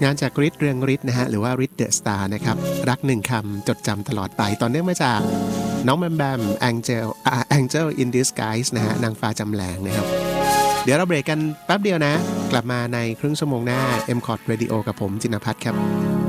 งานจากฤทธิ์เรืองฤทธิ์นะฮะหรือว่าฤทธิ์เดอะสตาร์นะครับรักหนึ่งคำจดจำตลอดไปตอนเนื่องมาจากน้องแบมแบม Angel in Disguise นะฮะนางฟ้าจำแรงนะครับเดี๋ยวเราเบรกกันแป๊บเดียวนะกลับมาในครึ่งชั่วโมงหน้า M-Cot Radio กับผมจินภัทรครับ